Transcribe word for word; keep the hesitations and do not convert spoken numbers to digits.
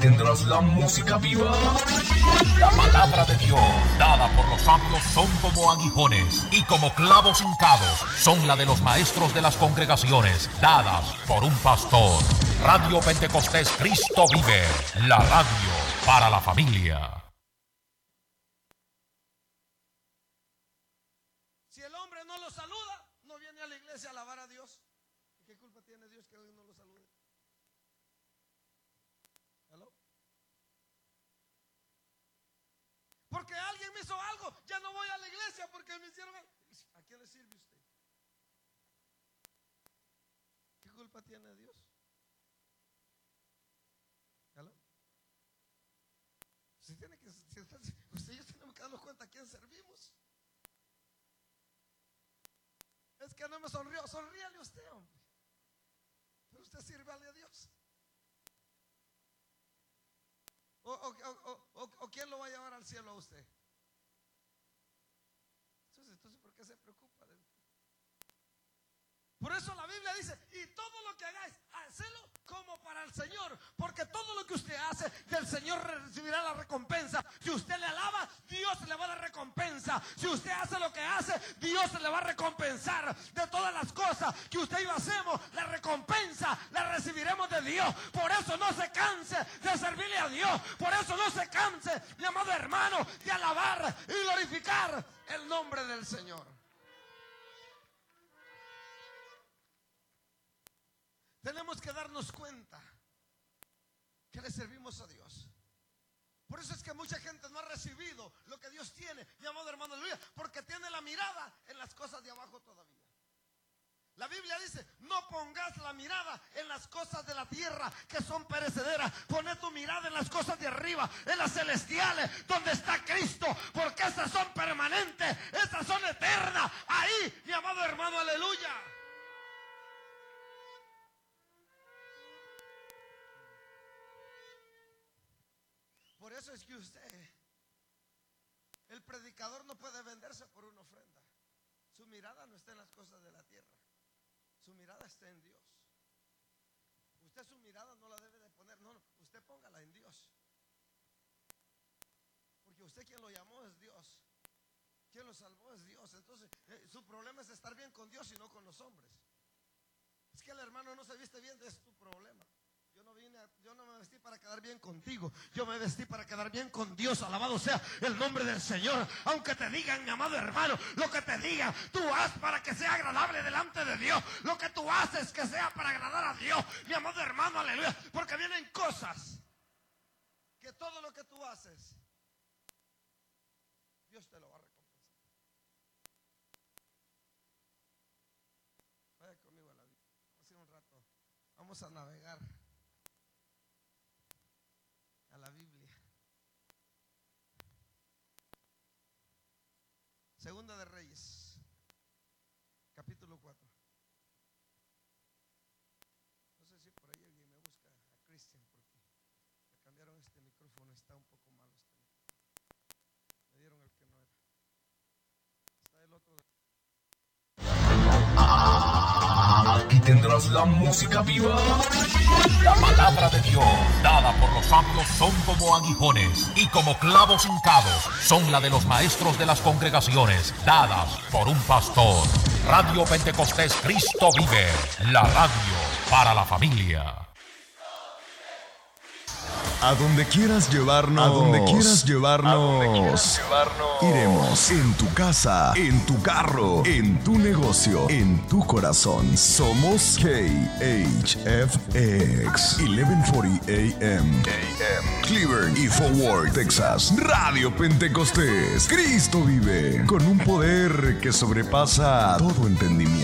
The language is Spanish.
tendrás la música viva. La palabra de Dios, dada por los sabios, son como aguijones y como clavos hincados, son la de los maestros de las congregaciones, dadas por un pastor. Radio Pentecostés Cristo Vive, la radio para la familia. Si el hombre no lo saluda, no viene a la iglesia a alabar a Dios. ¿Y qué culpa tiene Dios que alguien no lo salude? ¿Aló? Porque alguien me hizo algo, ya no voy a la iglesia porque me hicieron algo. ¿A quién le sirve usted? ¿Qué culpa tiene Dios? ¿Aló? Usted tiene que, usted y yo tenemos que darnos cuenta a quién servimos. Es que no me sonrió, sonríale usted, hombre. Pero usted sírvale a Dios. O, o, o, o, o quién lo va a llevar al cielo a usted. Entonces, entonces ¿por qué se preocupa? Por eso la Biblia dice: y todo lo que hagáis, hacedlo como para el Señor, porque todo lo que usted hace, del Señor recibirá la recompensa. Si usted le alaba, Dios le va a dar recompensa. Si usted hace lo que hace, Dios le va a recompensar. De todas las cosas que usted y yo hacemos, la recompensa la recibiremos de Dios. Por eso no se canse de servirle a Dios. Por eso no se canse, mi amado hermano, de alabar y glorificar el nombre del Señor. Tenemos que darnos cuenta que le servimos a Dios. Por eso es que mucha gente no ha recibido lo que Dios tiene, mi amado hermano, aleluya, porque tiene la mirada en las cosas de abajo todavía. La Biblia dice: no pongas la mirada en las cosas de la tierra que son perecederas. Poné tu mirada en las cosas de arriba, en las celestiales, donde está Cristo, porque esas son permanentes, esas son eternas. Ahí, mi amado hermano, aleluya. Por eso es que usted, el predicador, no puede venderse por una ofrenda. Su mirada no está en las cosas de la tierra. Su mirada está en Dios. Usted su mirada no la debe de poner, no, no, usted póngala en Dios. Porque usted, quien lo llamó, es Dios. Quien lo salvó es Dios. Entonces, eh, su problema es estar bien con Dios y no con los hombres. Es que el hermano no se viste bien, es tu problema. Yo no vine, a, yo no me vestí para quedar bien contigo. Yo me vestí para quedar bien con Dios. Alabado sea el nombre del Señor. Aunque te digan, mi amado hermano, lo que te digan, tú haz para que sea agradable delante de Dios. Lo que tú haces que sea para agradar a Dios, mi amado hermano, aleluya. Porque vienen cosas que todo lo que tú haces, Dios te lo va a recompensar. Vaya conmigo a la Biblia. Hace un rato vamos a navegar a la Biblia. Segunda de Reyes, capítulo cuatro. No sé si por ahí alguien me busca a Cristian, porque me cambiaron este micrófono, está un poco malo este micrófono. Me dieron el que no era. Está el otro. Aquí tendrás la música viva. La palabra de Dios, dada por los sabios, son como aguijones y como clavos hincados, son la de los maestros de las congregaciones, dadas por un pastor. Radio Pentecostés Cristo Vive, la radio para la familia. A donde quieras llevarnos, a donde quieras llevarnos, a donde quieras llevarnos, iremos. En tu casa, en tu carro, en tu negocio, en tu corazón. Somos K H F X once cuarenta A M, Cleveland y Fort Worth, Texas. Radio Pentecostés Cristo Vive, con un poder que sobrepasa todo entendimiento.